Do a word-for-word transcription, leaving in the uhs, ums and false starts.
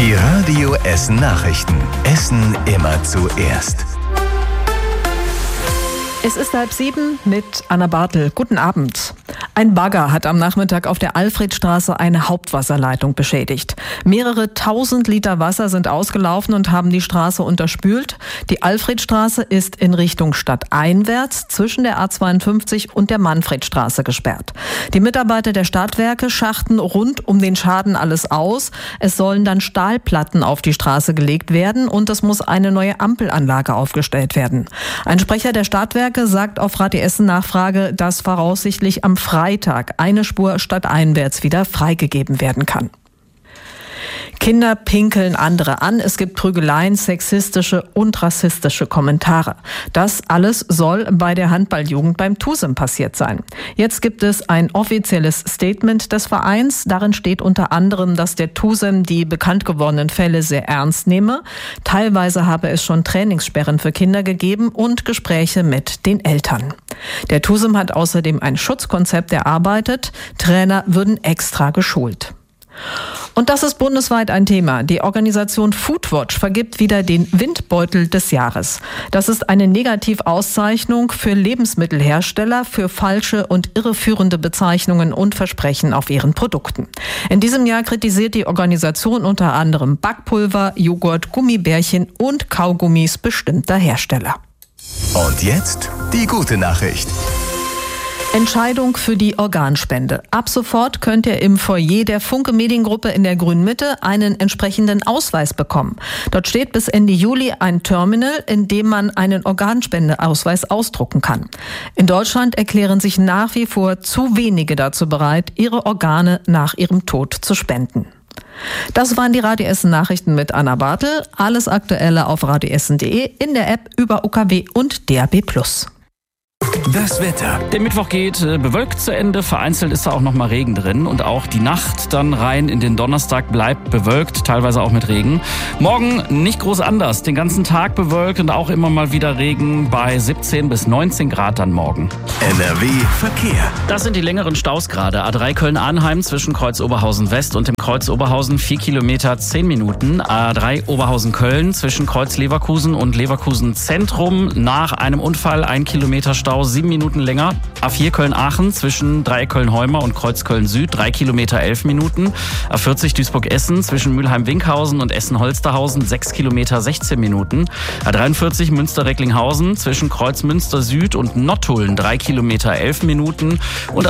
Die Radio Essen Nachrichten. Essen immer zuerst. Es ist halb sieben mit Anna Bartel. Guten Abend. Ein Bagger hat am Nachmittag auf der Alfredstraße eine Hauptwasserleitung beschädigt. Mehrere tausend Liter Wasser sind ausgelaufen und haben die Straße unterspült. Die Alfredstraße ist in Richtung stadteinwärts zwischen der A zweiundfünfzig und der Manfredstraße gesperrt. Die Mitarbeiter der Stadtwerke schachten rund um den Schaden alles aus. Es sollen dann Stahlplatten auf die Straße gelegt werden und es muss eine neue Ampelanlage aufgestellt werden. Ein Sprecher der Stadtwerke sagt auf Radio Essen Nachfrage, dass voraussichtlich am Freitag eine Spur stadteinwärts wieder freigegeben werden kann. Kinder pinkeln andere an, es gibt Prügeleien, sexistische und rassistische Kommentare. Das alles soll bei der Handballjugend beim TUSEM passiert sein. Jetzt gibt es ein offizielles Statement des Vereins. Darin steht unter anderem, dass der TUSEM die bekannt gewordenen Fälle sehr ernst nehme. Teilweise habe es schon Trainingssperren für Kinder gegeben und Gespräche mit den Eltern. Der TUSEM hat außerdem ein Schutzkonzept erarbeitet. Trainer würden extra geschult. Und das ist bundesweit ein Thema. Die Organisation Foodwatch vergibt wieder den Windbeutel des Jahres. Das ist eine Negativauszeichnung für Lebensmittelhersteller für falsche und irreführende Bezeichnungen und Versprechen auf ihren Produkten. In diesem Jahr kritisiert die Organisation unter anderem Backpulver, Joghurt, Gummibärchen und Kaugummis bestimmter Hersteller. Und jetzt die gute Nachricht. Entscheidung für die Organspende. Ab sofort könnt ihr im Foyer der Funke Mediengruppe in der Grünen Mitte einen entsprechenden Ausweis bekommen. Dort steht bis Ende Juli ein Terminal, in dem man einen Organspendeausweis ausdrucken kann. In Deutschland erklären sich nach wie vor zu wenige dazu bereit, ihre Organe nach ihrem Tod zu spenden. Das waren die Radio Essen Nachrichten mit Anna Bartel. Alles Aktuelle auf radioessen punkt de, in der App, über U K W und D A B plus. Das Wetter. Der Mittwoch geht äh, bewölkt zu Ende. Vereinzelt ist da auch noch mal Regen drin. Und auch die Nacht dann rein in den Donnerstag bleibt bewölkt, teilweise auch mit Regen. Morgen nicht groß anders. Den ganzen Tag bewölkt und auch immer mal wieder Regen bei siebzehn bis neunzehn Grad dann morgen. N R W Verkehr. Das sind die längeren Staus gerade. A drei Köln-Arnheim zwischen Kreuz Oberhausen West und dem Kreuz Oberhausen vier Kilometer, zehn Minuten. A drei Oberhausen-Köln zwischen Kreuz Leverkusen und Leverkusen Zentrum. Nach einem Unfall ein Kilometer Stau. Sieben Minuten länger. A vier Köln-Aachen zwischen Dreieck Köln-Heumer und Kreuz Köln-Süd, drei Kilometer, elf Minuten. A vierzig Duisburg-Essen zwischen Mülheim-Winkhausen und Essen-Holsterhausen, sechs Kilometer, sechzehn Minuten. A dreiundvierzig Münster-Recklinghausen zwischen Kreuz Münster-Süd und Nottuln, drei Kilometer, elf Minuten. Und